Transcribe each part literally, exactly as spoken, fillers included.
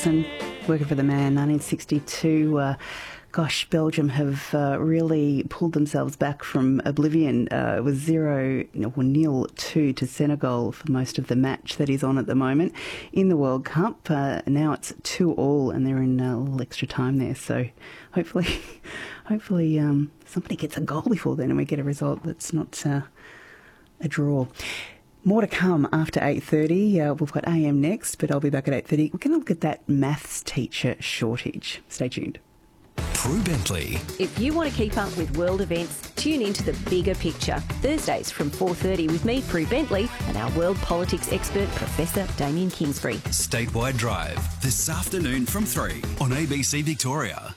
And working for the man, nineteen sixty-two. Uh, gosh, Belgium have uh, really pulled themselves back from oblivion. Uh, it was zero or nil two to Senegal for most of the match that is on at the moment in the World Cup. Uh, now it's two all, and they're in a little extra time there. So hopefully, hopefully um, somebody gets a goal before then, and we get a result that's not uh, a draw. More to come after eight thirty. Uh, we've got A M next, but I'll be back at eight thirty. We're going to look at that maths teacher shortage. Stay tuned. Prue Bentley. If you want to keep up with world events, tune into The Bigger Picture. Thursdays from four thirty with me, Prue Bentley, and our world politics expert, Professor Damien Kingsbury. Statewide Drive, this afternoon from three on A B C Victoria.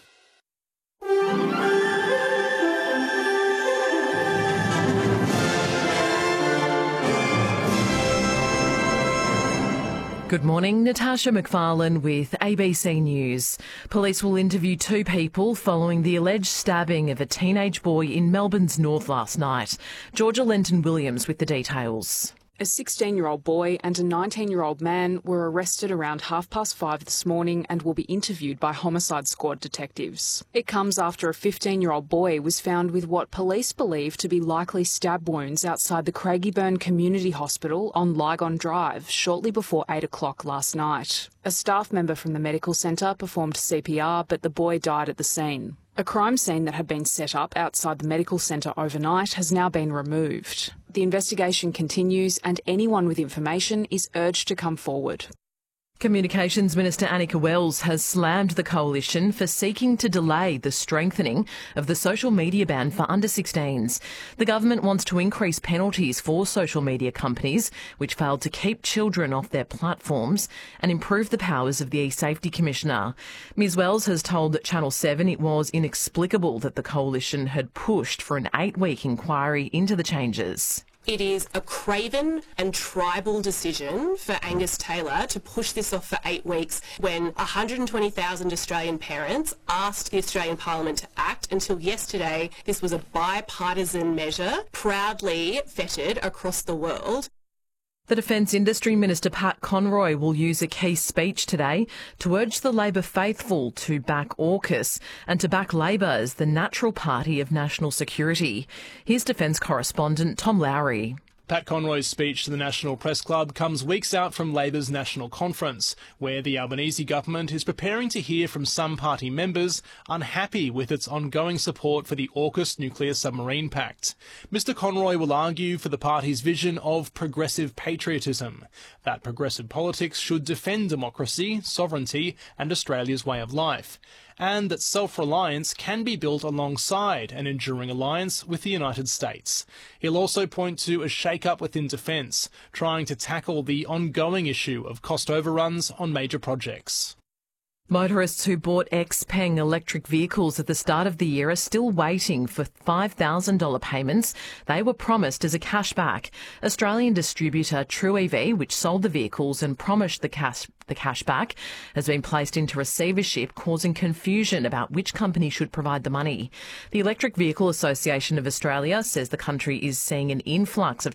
Good morning, Natasha McFarlane with A B C News. Police will interview two people following the alleged stabbing of a teenage boy in Melbourne's north last night. Georgia Lenton-Williams with the details. A sixteen-year-old boy and a nineteen-year-old man were arrested around half past five this morning and will be interviewed by Homicide Squad detectives. It comes after a fifteen-year-old boy was found with what police believe to be likely stab wounds outside the Craigieburn Community Hospital on Lygon Drive shortly before eight o'clock last night. A staff member from the medical centre performed C P R, but the boy died at the scene. A crime scene that had been set up outside the medical centre overnight has now been removed. The investigation continues and anyone with information is urged to come forward. Communications Minister Annika Wells has slammed the coalition for seeking to delay the strengthening of the social media ban for under sixteens. The government wants to increase penalties for social media companies which failed to keep children off their platforms and improve the powers of the E-Safety Commissioner. Ms Wells has told Channel seven it was inexplicable that the coalition had pushed for an eight-week inquiry into the changes. It is a craven and tribal decision for Angus Taylor to push this off for eight weeks when one hundred twenty thousand Australian parents asked the Australian Parliament to act. Until yesterday, this was a bipartisan measure proudly vetted across the world. The Defence Industry Minister Pat Conroy will use a key speech today to urge the Labor faithful to back AUKUS and to back Labor as the natural party of national security. Here's Defence correspondent Tom Lowry. Pat Conroy's speech to the National Press Club comes weeks out from Labor's National Conference, where the Albanese government is preparing to hear from some party members unhappy with its ongoing support for the AUKUS nuclear submarine pact. Mister Conroy will argue for the party's vision of progressive patriotism, that progressive politics should defend democracy, sovereignty and Australia's way of life, and that self-reliance can be built alongside an enduring alliance with the United States. He'll also point to a shake-up within defence, trying to tackle the ongoing issue of cost overruns on major projects. Motorists who bought Xpeng electric vehicles at the start of the year are still waiting for five thousand dollars payments they were promised as a cashback. Australian distributor True E V, which sold the vehicles and promised the cash the cashback, has been placed into receivership, causing confusion about which company should provide the money. The Electric Vehicle Association of Australia says the country is seeing an influx of